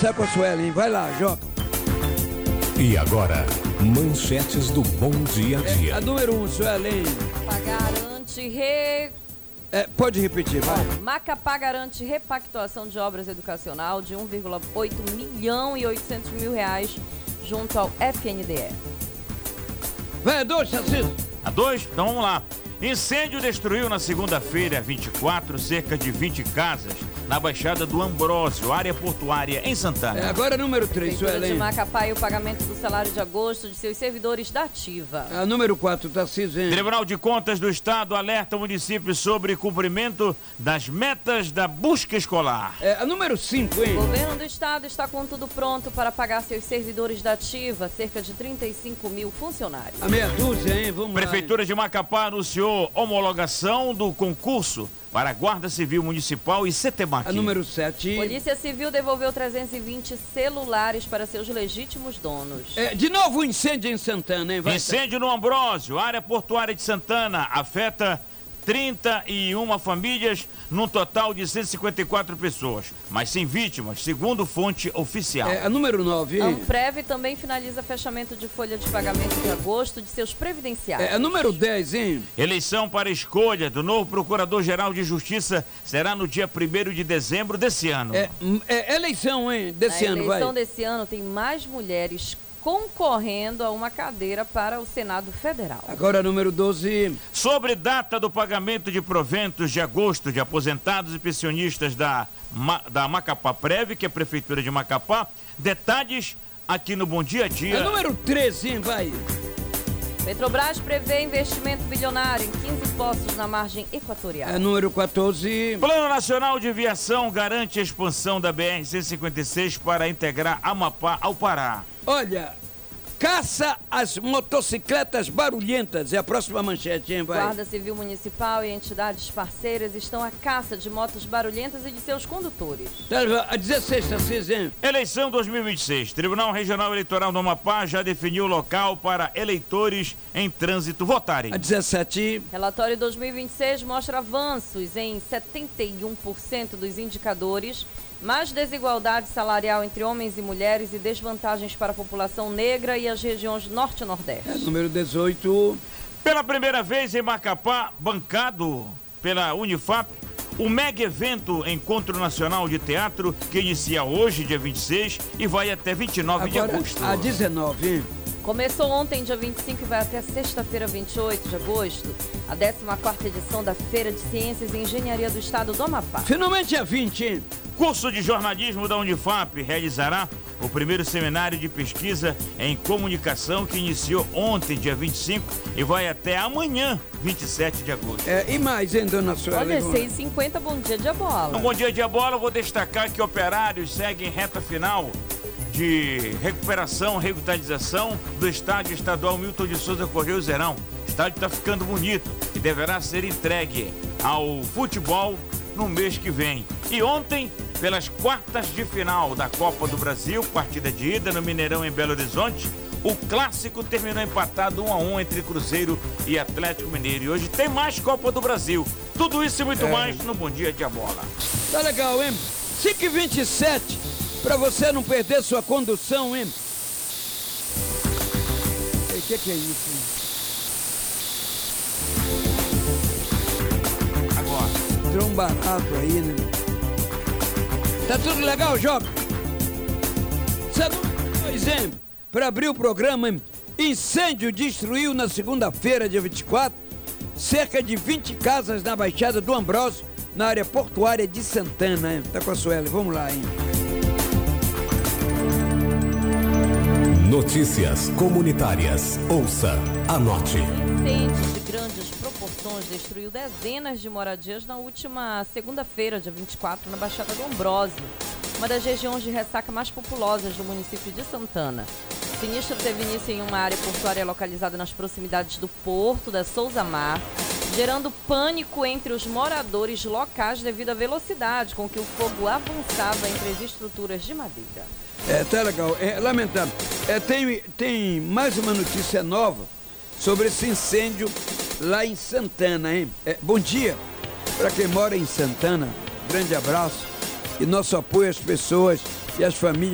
Tá com a Suelen, vai lá, Joca. E agora, manchetes do Bom Dia a Dia. A número 1, Suelen. Pode repetir, vai. Macapá garante repactuação de obras educacional de 1,8 milhão e 800 mil reais junto ao FNDE. Vai, a 2, Tarcísio. A 2? Então vamos lá. Incêndio destruiu na segunda-feira, 24, cerca de 20 casas na Baixada do Ambrósio, área portuária em Santana. Agora número 3, Prefeitura de Suelen. Macapá e o pagamento do salário de agosto de seus servidores da ativa. A número 4, Tarcísio. Tribunal de Contas do Estado alerta o município sobre cumprimento das metas da busca escolar. A número 5, hein? O governo do estado está com tudo pronto para pagar seus servidores da ativa, cerca de 35 mil funcionários. A meia dúzia, hein? Vamos Prefeitura lá, de Macapá anunciou homologação do concurso para a Guarda Civil Municipal e CETEMAC. A número 7. Polícia Civil devolveu 320 celulares para seus legítimos donos. De novo um incêndio em Santana, hein? Vai, Incêndio no Ambrósio, área portuária de Santana, afeta 31 famílias, num total de 154 pessoas, mas sem vítimas, segundo fonte oficial. A número 9. A Amprev também finaliza fechamento de folha de pagamento de agosto de seus previdenciários. A número 10, hein? Eleição para escolha do novo Procurador-Geral de Justiça será no dia 1º de dezembro desse ano. Eleição, hein? Desse ano, vai. A eleição desse ano tem mais mulheres concorrendo a uma cadeira para o Senado Federal. Agora número 12. Sobre data do pagamento de proventos de agosto de aposentados e pensionistas da Macapá Prev, que é a Prefeitura de Macapá, detalhes aqui no Bom Dia a Dia. A número 13, hein? Vai. Petrobras prevê investimento bilionário em 15 poços na margem equatorial. A número 14. Plano Nacional de Viação garante a expansão da BR-156 para integrar Amapá ao Pará. Olha, caça às motocicletas barulhentas. É a próxima manchete, hein? Vai. Guarda Civil Municipal e entidades parceiras estão à caça de motos barulhentas e de seus condutores. A 16, Tarcísio, hein? Eleição 2026. Tribunal Regional Eleitoral do Amapá já definiu o local para eleitores em trânsito votarem. A 17. Relatório 2026 mostra avanços em 71% dos indicadores, mais desigualdade salarial entre homens e mulheres e desvantagens para a população negra e as regiões norte e nordeste. Número 18. Pela primeira vez em Macapá, bancado pela Unifap, o mega evento Encontro Nacional de Teatro, que inicia hoje, dia 26, e vai até 29 de agosto. A 19, hein? Começou ontem, dia 25, e vai até sexta-feira, 28 de agosto, a 14ª edição da Feira de Ciências e Engenharia do Estado do Amapá. Finalmente é 20, hein? Curso de jornalismo da Unifap realizará o primeiro seminário de pesquisa em comunicação que iniciou ontem, dia 25, e vai até amanhã, 27 de agosto. E mais, hein, dona Sueli? Olha, 6h50, Bom Dia de Bola. No Bom Dia de Bola, eu vou destacar que operários seguem reta final de recuperação, revitalização do estádio estadual Milton de Souza Correia Zerão. O estádio está ficando bonito e deverá ser entregue ao futebol no mês que vem. E ontem, pelas quartas de final da Copa do Brasil, partida de ida no Mineirão em Belo Horizonte, o clássico terminou empatado 1-1 entre Cruzeiro e Atlético Mineiro. E hoje tem mais Copa do Brasil. Tudo isso e muito mais no Bom Dia de Bola. Tá legal, hein? 5h27, pra você não perder sua condução, hein? O que é isso, hein? Agora. Entrou um barato aí, né? Tá tudo legal, Joca? Segundo, por exemplo, para abrir o programa, hein? Incêndio destruiu na segunda-feira, dia 24, cerca de 20 casas na Baixada do Ambrósio, na área portuária de Santana, hein? Tá com a Sueli, vamos lá, hein? Notícias comunitárias. Ouça, anote. Incêndio de grandes proporções destruiu dezenas de moradias na última segunda-feira, dia 24, na Baixada do Ambrósio, uma das regiões de ressaca mais populosas do município de Santana. O sinistro teve início em uma área portuária localizada nas proximidades do porto da Souza Mar, gerando pânico entre os moradores locais devido à velocidade com que o fogo avançava entre as estruturas de madeira. Tá legal. Lamentável. Tem mais uma notícia nova sobre esse incêndio lá em Santana, hein? Bom dia para quem mora em Santana. Grande abraço e nosso apoio às pessoas e às famílias